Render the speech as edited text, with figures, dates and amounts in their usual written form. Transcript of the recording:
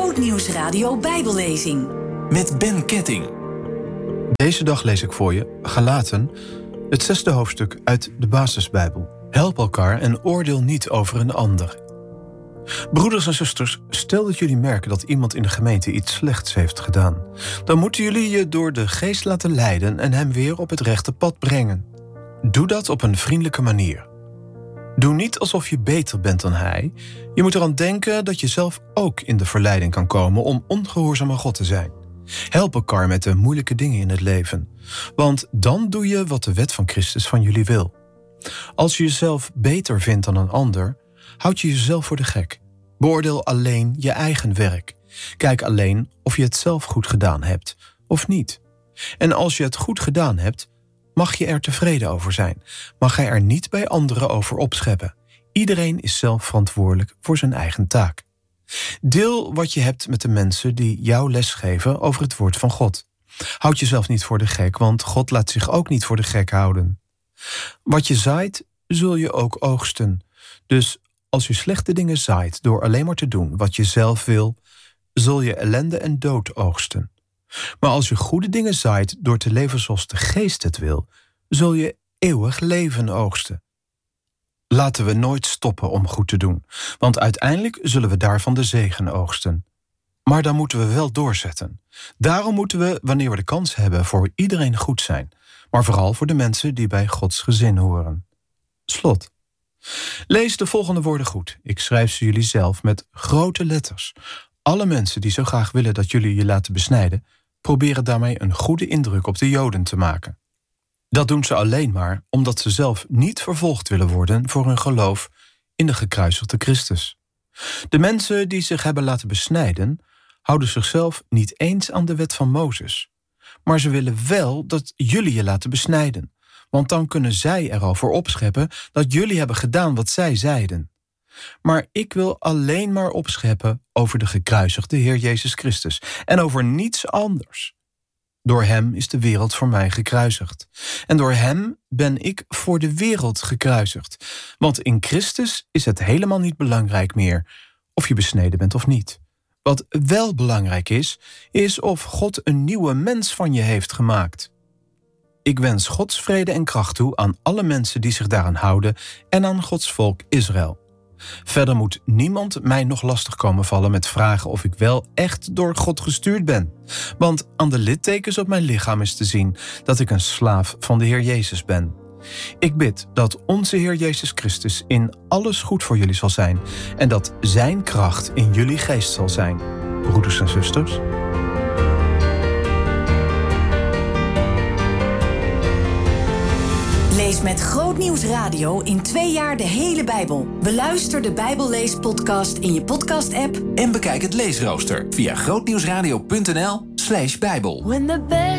Grootnieuws Radio Bijbellezing. Met Ben Ketting. Deze dag lees ik voor je Galaten, het 6e hoofdstuk uit de Basisbijbel. Help elkaar en oordeel niet over een ander. Broeders en zusters, stel dat jullie merken dat iemand in de gemeente iets slechts heeft gedaan. Dan moeten jullie je door de geest laten leiden en hem weer op het rechte pad brengen. Doe dat op een vriendelijke manier. Doe niet alsof je beter bent dan hij. Je moet eraan denken dat je zelf ook in de verleiding kan komen om ongehoorzaam aan God te zijn. Help elkaar met de moeilijke dingen in het leven. Want dan doe je wat de wet van Christus van jullie wil. Als je jezelf beter vindt dan een ander, houd je jezelf voor de gek. Beoordeel alleen je eigen werk. Kijk alleen of je het zelf goed gedaan hebt of niet. En als je het goed gedaan hebt, mag je er tevreden over zijn. Mag hij er niet bij anderen over opscheppen. Iedereen is zelf verantwoordelijk voor zijn eigen taak. Deel wat je hebt met de mensen die jou lesgeven over het woord van God. Houd jezelf niet voor de gek, want God laat zich ook niet voor de gek houden. Wat je zaait, zul je ook oogsten. Dus als je slechte dingen zaait door alleen maar te doen wat je zelf wil, zul je ellende en dood oogsten. Maar als je goede dingen zaait door te leven zoals de geest het wil, zul je eeuwig leven oogsten. Laten we nooit stoppen om goed te doen, want uiteindelijk zullen we daarvan de zegen oogsten. Maar dan moeten we wel doorzetten. Daarom moeten we, wanneer we de kans hebben, voor iedereen goed zijn, maar vooral voor de mensen die bij Gods gezin horen. Slot. Lees de volgende woorden goed. Ik schrijf ze jullie zelf met grote letters. Alle mensen die zo graag willen dat jullie je laten besnijden, proberen daarmee een goede indruk op de Joden te maken. Dat doen ze alleen maar omdat ze zelf niet vervolgd willen worden voor hun geloof in de gekruisigde Christus. De mensen die zich hebben laten besnijden, houden zichzelf niet eens aan de wet van Mozes. Maar ze willen wel dat jullie je laten besnijden, want dan kunnen zij erover opscheppen dat jullie hebben gedaan wat zij zeiden. Maar ik wil alleen maar opscheppen over de gekruisigde Heer Jezus Christus en over niets anders. Door hem is de wereld voor mij gekruisigd. En door hem ben ik voor de wereld gekruisigd. Want in Christus is het helemaal niet belangrijk meer of je besneden bent of niet. Wat wel belangrijk is of God een nieuwe mens van je heeft gemaakt. Ik wens Gods vrede en kracht toe aan alle mensen die zich daaraan houden en aan Gods volk Israël. Verder moet niemand mij nog lastig komen vallen met vragen of ik wel echt door God gestuurd ben. Want aan de littekens op mijn lichaam is te zien dat ik een slaaf van de Heer Jezus ben. Ik bid dat onze Heer Jezus Christus in alles goed voor jullie zal zijn en dat zijn kracht in jullie geest zal zijn. Broeders en zusters. Lees met Grootnieuws Radio in 2 jaar de hele Bijbel. Beluister de Bijbelleespodcast in je podcast-app En bekijk het leesrooster via grootnieuwsradio.nl/Bijbel.